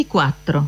4.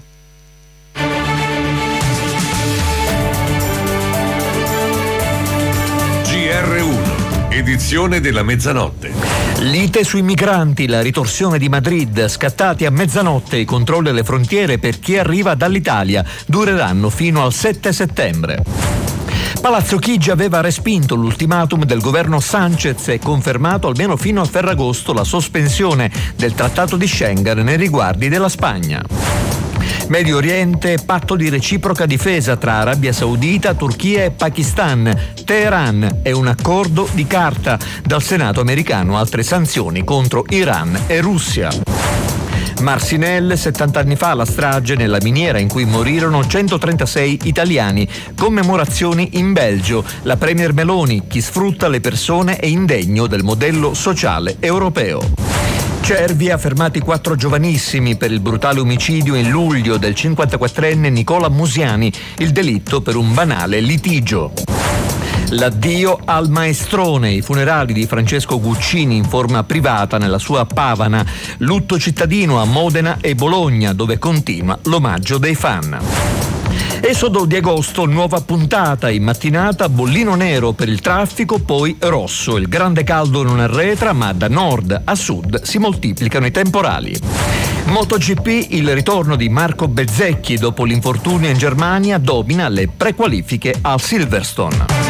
GR1, edizione della mezzanotte. Lite sui migranti, la ritorsione di Madrid, scattati a mezzanotte i controlli alle frontiere per chi arriva dall'Italia, dureranno fino al 7 settembre. Palazzo Chigi aveva respinto l'ultimatum del governo Sanchez e confermato almeno fino a Ferragosto la sospensione del trattato di Schengen nei riguardi della Spagna. Medio Oriente, patto di reciproca difesa tra Arabia Saudita, Turchia e Pakistan. Teheran è un accordo di carta. Dal Senato americano altre sanzioni contro Iran e Russia. Marcinelle, 70 anni fa la strage nella miniera in cui morirono 136 italiani. Commemorazioni in Belgio. La premier Meloni, chi sfrutta le persone è indegno del modello sociale europeo. Cervia, fermati 4 giovanissimi per il brutale omicidio in luglio del 54enne Nicola Musiani, il delitto per un banale litigio. L'addio al maestrone, i funerali di Francesco Guccini in forma privata nella sua Pavana, lutto cittadino a Modena e Bologna dove continua l'omaggio dei fan. Esodo di agosto, nuova puntata, in mattinata bollino nero per il traffico, poi rosso. Il grande caldo non arretra, ma da nord a sud si moltiplicano i temporali. MotoGP, il ritorno di Marco Bezzecchi dopo l'infortunio in Germania domina le prequalifiche al Silverstone.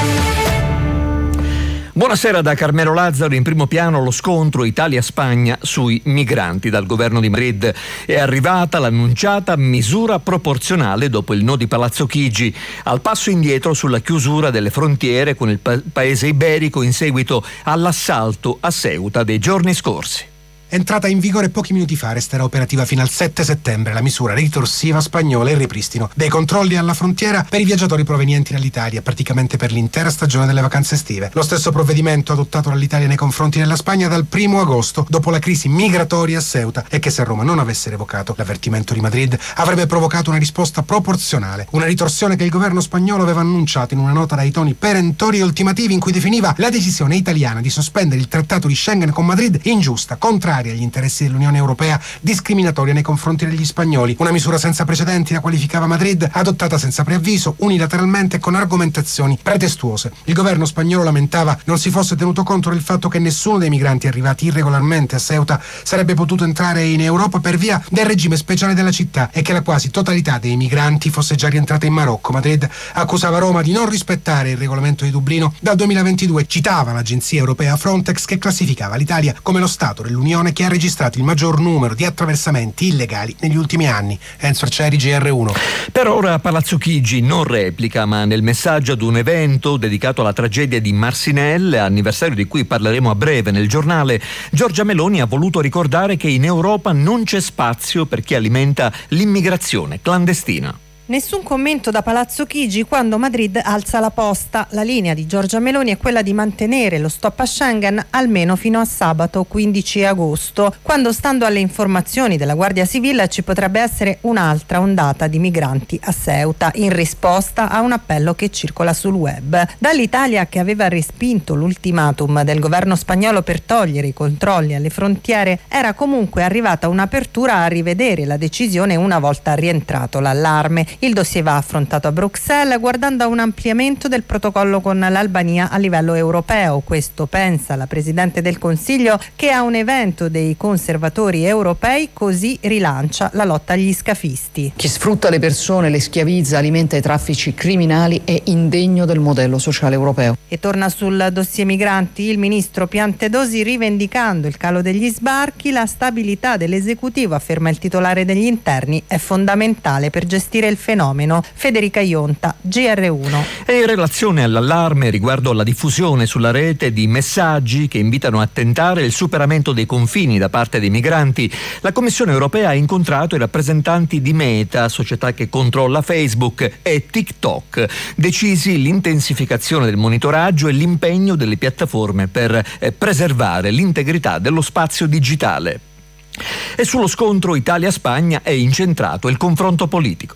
Buonasera da Carmelo Lazzaro. In primo piano lo scontro Italia-Spagna sui migranti. Dal governo di Madrid è arrivata l'annunciata misura proporzionale dopo il no di Palazzo Chigi, al passo indietro sulla chiusura delle frontiere con il paese iberico in seguito all'assalto a Ceuta dei giorni scorsi. Entrata in vigore pochi minuti fa, resterà operativa fino al 7 settembre la misura ritorsiva spagnola e il ripristino dei controlli alla frontiera per i viaggiatori provenienti dall'Italia, praticamente per l'intera stagione delle vacanze estive. Lo stesso provvedimento adottato dall'Italia nei confronti della Spagna dal 1 agosto, dopo la crisi migratoria a Ceuta, e che se Roma non avesse revocato l'avvertimento di Madrid avrebbe provocato una risposta proporzionale, una ritorsione che il governo spagnolo aveva annunciato in una nota dai toni perentori e ultimativi in cui definiva la decisione italiana di sospendere il trattato di Schengen con Madrid ingiusta, contraria agli interessi dell'Unione Europea, discriminatoria nei confronti degli spagnoli. Una misura senza precedenti, la qualificava Madrid, adottata senza preavviso, unilateralmente e con argomentazioni pretestuose. Il governo spagnolo lamentava non si fosse tenuto conto del fatto che nessuno dei migranti arrivati irregolarmente a Ceuta sarebbe potuto entrare in Europa per via del regime speciale della città e che la quasi totalità dei migranti fosse già rientrata in Marocco. Madrid accusava Roma di non rispettare il regolamento di Dublino dal 2022. Citava l'agenzia europea Frontex che classificava l'Italia come lo Stato dell'Unione che ha registrato il maggior numero di attraversamenti illegali negli ultimi anni. Enzo Arcieri, GR1. Per ora Palazzo Chigi non replica, ma nel messaggio ad un evento dedicato alla tragedia di Marcinelle, anniversario di cui parleremo a breve nel giornale, Giorgia Meloni ha voluto ricordare che in Europa non c'è spazio per chi alimenta l'immigrazione clandestina. Nessun commento da Palazzo Chigi quando Madrid alza la posta. La linea di Giorgia Meloni è quella di mantenere lo stop a Schengen almeno fino a sabato 15 agosto, quando, stando alle informazioni della Guardia Civile, ci potrebbe essere un'altra ondata di migranti a Ceuta, in risposta a un appello che circola sul web. Dall'Italia, che aveva respinto l'ultimatum del governo spagnolo per togliere i controlli alle frontiere, era comunque arrivata un'apertura a rivedere la decisione una volta rientrato l'allarme. Il dossier va affrontato a Bruxelles guardando a un ampliamento del protocollo con l'Albania a livello europeo. Questo pensa la Presidente del Consiglio, che a un evento dei conservatori europei così rilancia la lotta agli scafisti. Chi sfrutta le persone, le schiavizza, alimenta i traffici criminali è indegno del modello sociale europeo. E torna sul dossier migranti il ministro Piantedosi, rivendicando il calo degli sbarchi. La stabilità dell'esecutivo, afferma il titolare degli interni, è fondamentale per gestire il fenomeno. Federica Ionta, GR1. E in relazione all'allarme riguardo alla diffusione sulla rete di messaggi che invitano a tentare il superamento dei confini da parte dei migranti, la Commissione europea ha incontrato i rappresentanti di Meta, società che controlla Facebook, e TikTok, decisi l'intensificazione del monitoraggio e l'impegno delle piattaforme per preservare l'integrità dello spazio digitale. E sullo scontro Italia-Spagna è incentrato il confronto politico.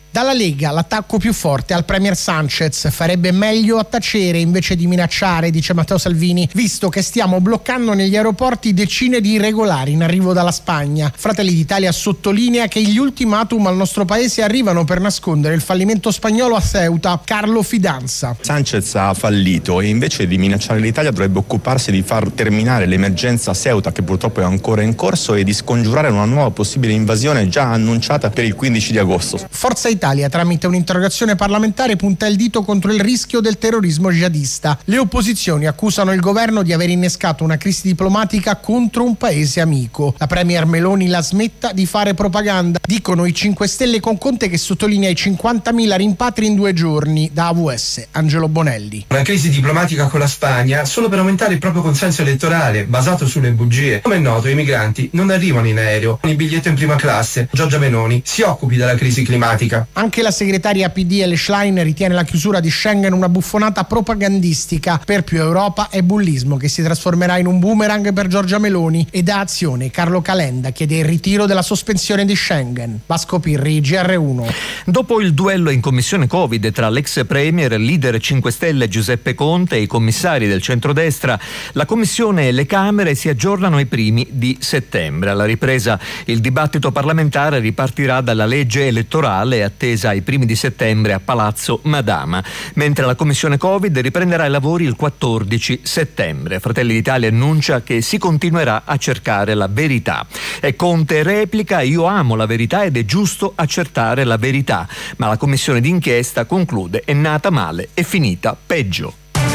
Dalla Lega l'attacco più forte al premier Sanchez: farebbe meglio a tacere invece di minacciare, dice Matteo Salvini, visto che stiamo bloccando negli aeroporti decine di irregolari in arrivo dalla Spagna. Fratelli d'Italia sottolinea che gli ultimatum al nostro paese arrivano per nascondere il fallimento spagnolo a Ceuta. Carlo Fidanza. Sanchez ha fallito e invece di minacciare l'Italia dovrebbe occuparsi di far terminare l'emergenza Ceuta, che purtroppo è ancora in corso, e di scongiurare una nuova possibile invasione già annunciata per il 15 di agosto. Forza Italia, tramite un'interrogazione parlamentare, punta il dito contro il rischio del terrorismo jihadista. Le opposizioni accusano il governo di aver innescato una crisi diplomatica contro un paese amico. La premier Meloni la smetta di fare propaganda, dicono i 5 Stelle con Conte, che sottolinea i 50.000 rimpatri in 2 giorni. Da AVS, Angelo Bonelli. Una crisi diplomatica con la Spagna solo per aumentare il proprio consenso elettorale, basato sulle bugie. Come è noto, i migranti non arrivano in aereo, con il biglietto in prima classe. Giorgia Meloni si occupi della crisi climatica. Anche la segretaria PD Elly Schlein ritiene la chiusura di Schengen una buffonata propagandistica. Per più Europa è bullismo che si trasformerà in un boomerang per Giorgia Meloni. E da Azione Carlo Calenda chiede il ritiro della sospensione di Schengen. Vasco Pirri, GR1. Dopo il duello in commissione Covid tra l'ex premier, leader 5 Stelle Giuseppe Conte e i commissari del centrodestra, la commissione e le Camere si aggiornano ai primi di settembre. Alla ripresa il dibattito parlamentare ripartirà dalla legge elettorale attesa ai primi di settembre a Palazzo Madama, mentre la commissione Covid riprenderà i lavori il 14 settembre. Fratelli d'Italia annuncia che si continuerà a cercare la verità e Conte replica: io amo la verità ed è giusto accertare la verità, ma la commissione d'inchiesta, conclude, è nata male e finita peggio.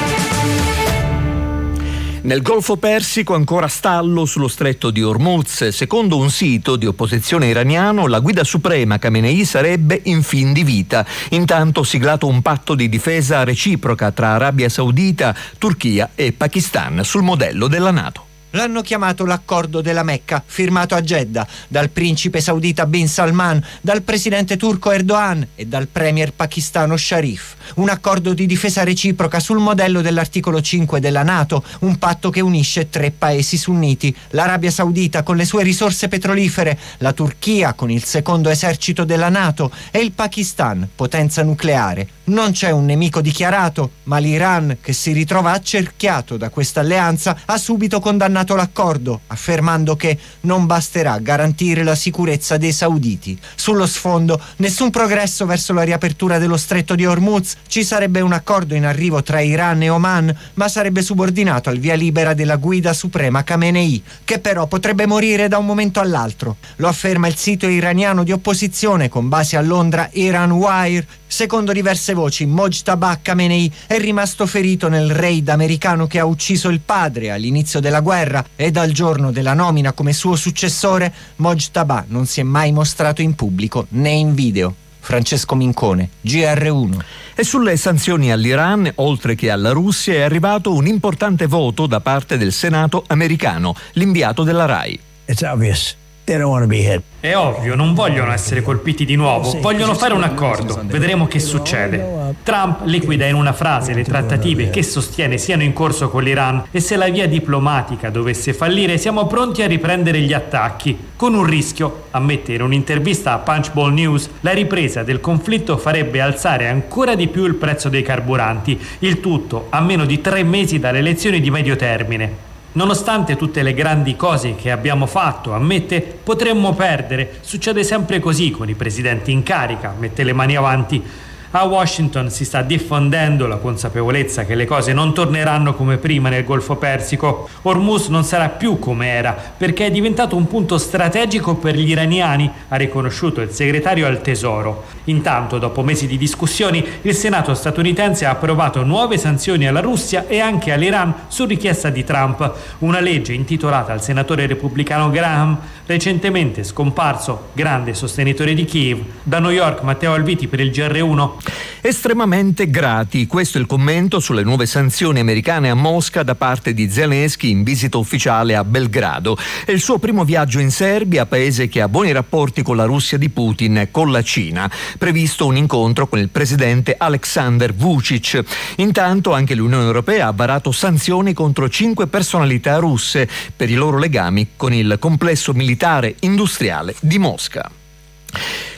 Nel Golfo Persico ancora stallo sullo stretto di Hormuz. Secondo un sito di opposizione iraniano, la guida suprema Khamenei sarebbe in fin di vita. Intanto siglato un patto di difesa reciproca tra Arabia Saudita, Turchia e Pakistan sul modello della NATO. L'hanno chiamato l'accordo della Mecca, firmato a Jeddah dal principe saudita Bin Salman, dal presidente turco Erdogan e dal premier pakistano Sharif. Un accordo di difesa reciproca sul modello dell'articolo 5 della NATO, un patto che unisce 3 paesi sunniti: l'Arabia Saudita con le sue risorse petrolifere, la Turchia con il secondo esercito della NATO e il Pakistan, potenza nucleare. Non c'è un nemico dichiarato, ma l'Iran, che si ritrova accerchiato da questa alleanza, ha subito condannato l'accordo, affermando che non basterà garantire la sicurezza dei sauditi. Sullo sfondo, nessun progresso verso la riapertura dello stretto di Hormuz. Ci sarebbe un accordo in arrivo tra Iran e Oman, ma sarebbe subordinato al via libera della guida suprema Khamenei, che però potrebbe morire da un momento all'altro. Lo afferma il sito iraniano di opposizione con base a Londra Iran Wire. Secondo diverse voci, Mojtaba Khamenei è rimasto ferito nel raid americano che ha ucciso il padre all'inizio della guerra, e dal giorno della nomina come suo successore Mojtaba non si è mai mostrato in pubblico né in video. Francesco Mincone, GR1. E sulle sanzioni all'Iran, oltre che alla Russia, è arrivato un importante voto da parte del Senato americano, l'inviato della RAI. It's obvious. They don't want to be hit. È ovvio, non vogliono essere colpiti di nuovo, vogliono fare un accordo, vedremo che succede. Trump liquida in una frase le trattative che sostiene siano in corso con l'Iran, e se la via diplomatica dovesse fallire siamo pronti a riprendere gli attacchi, con un rischio, ammette in un'intervista a Punchbowl News: la ripresa del conflitto farebbe alzare ancora di più il prezzo dei carburanti, il tutto a meno di 3 mesi dalle elezioni di medio termine. Nonostante tutte le grandi cose che abbiamo fatto, ammette, potremmo perdere. Succede sempre così con i presidenti in carica, mette le mani avanti. A Washington si sta diffondendo la consapevolezza che le cose non torneranno come prima nel Golfo Persico. Hormuz non sarà più come era, perché è diventato un punto strategico per gli iraniani, ha riconosciuto il segretario al Tesoro. Intanto, dopo mesi di discussioni, il Senato statunitense ha approvato nuove sanzioni alla Russia e anche all'Iran su richiesta di Trump. Una legge intitolata al senatore repubblicano Graham, recentemente scomparso, grande sostenitore di Kiev. Da New York, Matteo Alviti per il GR1. Estremamente grati, questo è il commento sulle nuove sanzioni americane a Mosca da parte di Zelensky in visita ufficiale a Belgrado. È il suo primo viaggio in Serbia, paese che ha buoni rapporti con la Russia di Putin e con la Cina. Previsto un incontro con il presidente Aleksandar Vučić. Intanto anche l'Unione Europea ha varato sanzioni contro 5 personalità russe per i loro legami con il complesso militare industriale di Mosca.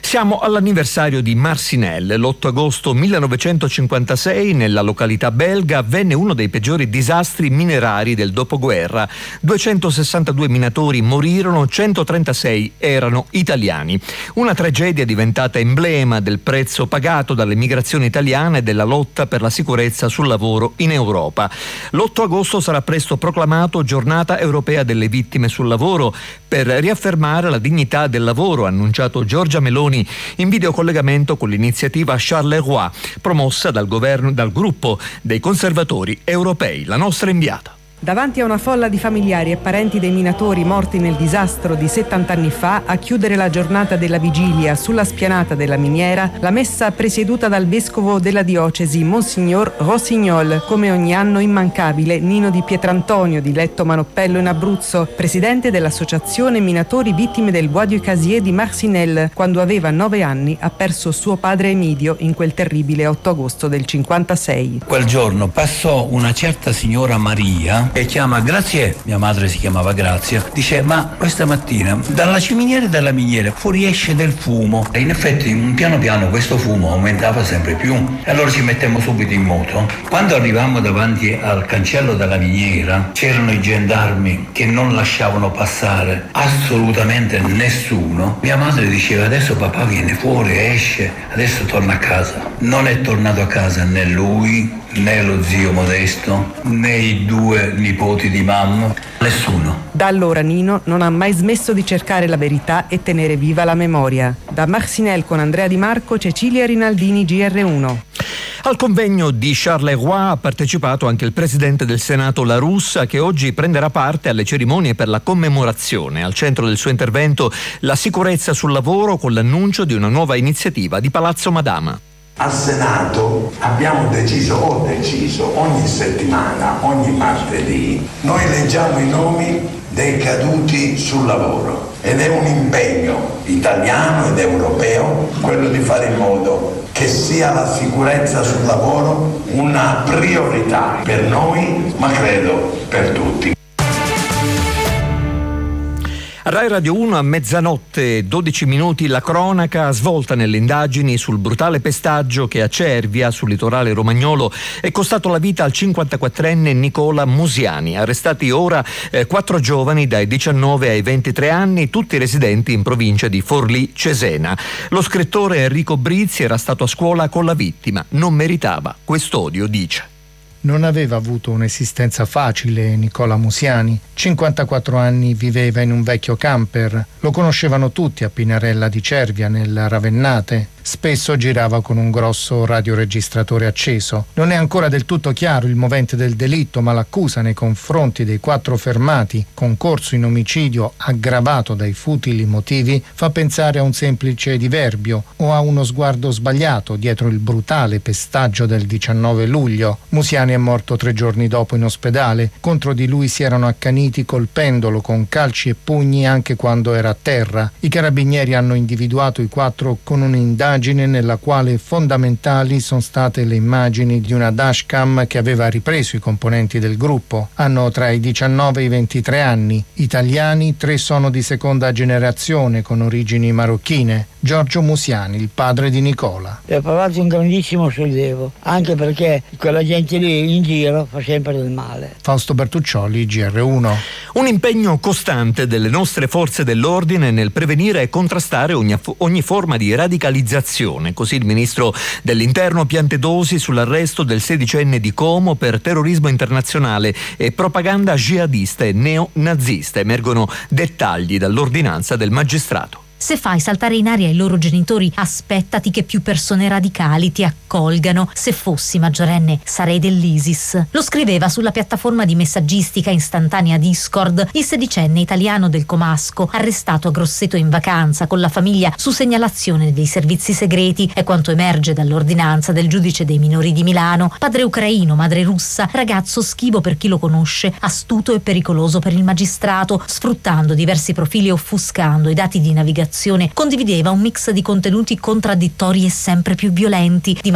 Siamo all'anniversario di Marcinelle. L'8 agosto 1956 nella località belga avvenne uno dei peggiori disastri minerari del dopoguerra. 262 minatori morirono, 136 erano italiani. Una tragedia diventata emblema del prezzo pagato dall'emigrazione italiana e della lotta per la sicurezza sul lavoro in Europa. L'8 agosto sarà presto proclamato Giornata Europea delle Vittime sul Lavoro per riaffermare la dignità del lavoro, ha annunciato Giorgia Meloni in videocollegamento con l'iniziativa Charleroi, promossa dal gruppo dei conservatori europei. La nostra inviata. Davanti a una folla di familiari e parenti dei minatori morti nel disastro di 70 anni fa, a chiudere la giornata della vigilia sulla spianata della miniera, la messa presieduta dal vescovo della diocesi, Monsignor Rossignol, come ogni anno immancabile Nino di Pietrantonio di Letto Manoppello in Abruzzo, presidente dell'associazione Minatori Vittime del Bois du Casier di Marcinelle. Quando aveva 9 anni ha perso suo padre Emidio in quel terribile 8 agosto del 56. Quel giorno passò una certa signora Maria e chiama Grazie, mia madre si chiamava Grazia, dice: ma questa mattina dalla ciminiera e dalla miniera fuoriesce del fumo. E in effetti piano piano questo fumo aumentava sempre più e allora ci mettemmo subito in moto. Quando arrivammo davanti al cancello della miniera c'erano i gendarmi che non lasciavano passare assolutamente nessuno. Mia madre diceva: adesso papà viene fuori, esce, adesso torna a casa. Non è tornato a casa né lui né lo zio Modesto né i 2 nipoti di mamma, nessuno. Da allora Nino non ha mai smesso di cercare la verità e tenere viva la memoria. Da Marcinelle con Andrea Di Marco, Cecilia Rinaldini, GR1. Al convegno di Charleroi ha partecipato anche il presidente del Senato La Russa, che oggi prenderà parte alle cerimonie per la commemorazione. Al centro del suo intervento la sicurezza sul lavoro, con l'annuncio di una nuova iniziativa di Palazzo Madama. Al Senato ho deciso ogni settimana, ogni martedì, noi leggiamo i nomi dei caduti sul lavoro ed è un impegno italiano ed europeo quello di fare in modo che sia la sicurezza sul lavoro una priorità per noi, ma credo per tutti. Rai Radio 1 a mezzanotte, 12 minuti, la cronaca svolta nelle indagini sul brutale pestaggio che a Cervia, sul litorale romagnolo, è costato la vita al 54enne Nicola Musiani. Arrestati ora 4 giovani dai 19 ai 23 anni, tutti residenti in provincia di Forlì Cesena. Lo scrittore Enrico Brizzi era stato a scuola con la vittima, non meritava quest'odio, dice. Non aveva avuto un'esistenza facile Nicola Musiani. 54 anni viveva in un vecchio camper. Lo conoscevano tutti a Pinarella di Cervia, nel Ravennate. Spesso girava con un grosso radioregistratore acceso. Non è ancora del tutto chiaro il movente del delitto, ma l'accusa nei confronti dei 4 fermati, concorso in omicidio aggravato dai futili motivi, fa pensare a un semplice diverbio o a uno sguardo sbagliato dietro il brutale pestaggio del 19 luglio. Musiani è morto 3 giorni dopo in ospedale. Contro di lui si erano accaniti colpendolo con calci e pugni anche quando era a terra. I carabinieri hanno individuato i 4 con un'indagine nella quale fondamentali sono state le immagini di una dashcam che aveva ripreso i componenti del gruppo. Hanno tra i 19 e i 23 anni. Italiani, 3 sono di seconda generazione con origini marocchine. Giorgio Musiani, il padre di Nicola. Ho provato un grandissimo sollievo, anche perché quella gente lì in giro fa sempre del male. Fausto Bertuccioli, GR1. Un impegno costante delle nostre forze dell'ordine nel prevenire e contrastare ogni forma di radicalizzazione. Così il ministro dell'Interno Piantedosi sull'arresto del 16enne di Como per terrorismo internazionale e propaganda jihadista e neonazista. Emergono dettagli dall'ordinanza del magistrato. Se fai saltare in aria i loro genitori, aspettati che più persone radicali ti accolgano. Se fossi maggiorenne sarei dell'ISIS. Lo scriveva sulla piattaforma di messaggistica istantanea Discord il 16enne italiano del Comasco, arrestato a Grosseto in vacanza con la famiglia su segnalazione dei servizi segreti. È quanto emerge dall'ordinanza del giudice dei minori di Milano. Padre ucraino, madre russa, ragazzo schivo per chi lo conosce, astuto e pericoloso per il magistrato, sfruttando diversi profili e offuscando i dati di navigazione. Condivideva un mix di contenuti contraddittori e sempre più violenti, di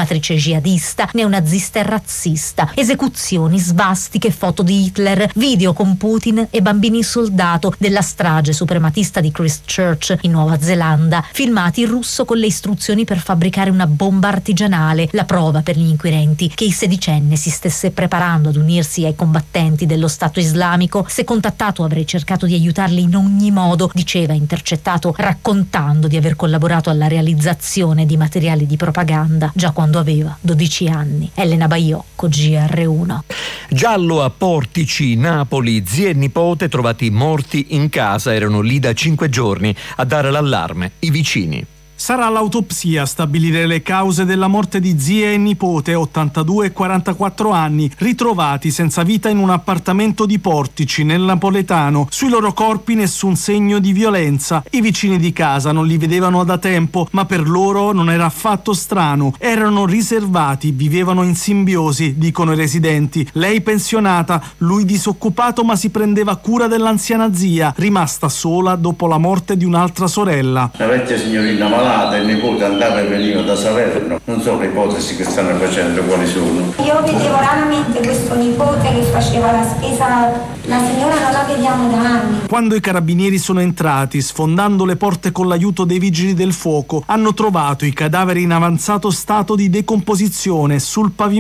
matrice jihadista, neonazista e razzista, esecuzioni, svastiche, foto di Hitler, video con Putin e bambini soldato della strage suprematista di Christchurch in Nuova Zelanda, filmati in russo con le istruzioni per fabbricare una bomba artigianale, la prova per gli inquirenti che il sedicenne si stesse preparando ad unirsi ai combattenti dello Stato islamico. Se contattato avrei cercato di aiutarli in ogni modo, diceva intercettato, raccontando di aver collaborato alla realizzazione di materiali di propaganda già quando aveva 12 anni. Elena Baiocco, GR1. Giallo a Portici, Napoli, zia e nipote trovati morti in casa, erano lì da 5 giorni a dare l'allarme, i vicini. Sarà l'autopsia a stabilire le cause della morte di zia e nipote, 82 e 44 anni, ritrovati senza vita in un appartamento di Portici, nel napoletano. Sui loro corpi nessun segno di violenza. I vicini di casa non li vedevano da tempo, ma per loro non era affatto strano. Erano riservati, vivevano in simbiosi, dicono i residenti. Lei pensionata, lui disoccupato, ma si prendeva cura dell'anziana zia, rimasta sola dopo la morte di un'altra sorella. La vecchia signorina malata, il nipote andava e veniva da Salerno, non so le ipotesi che stanno facendo quali sono. Io vedevo raramente questo nipote che faceva la spesa, la signora non la vediamo da anni. Quando i carabinieri sono entrati, sfondando le porte con l'aiuto dei vigili del fuoco, hanno trovato i cadaveri in avanzato stato di decomposizione sul pavimento